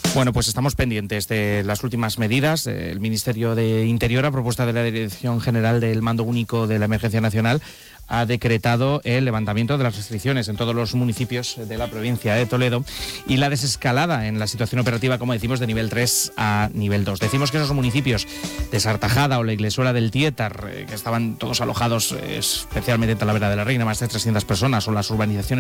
Bueno, pues estamos pendientes de las últimas medidas. El Ministerio de Interior, a propuesta de la Dirección General del Mando Único de la Emergencia Nacional, ha decretado el levantamiento de las restricciones en todos los municipios de la provincia de Toledo y la desescalada en la situación operativa, como decimos, de nivel 3 a nivel 2. Decimos que esos municipios de Sartajada o la Iglesuela del Tietar, que estaban todos alojados, especialmente en Talavera de la Reina, más de 300 personas, o las urbanizaciones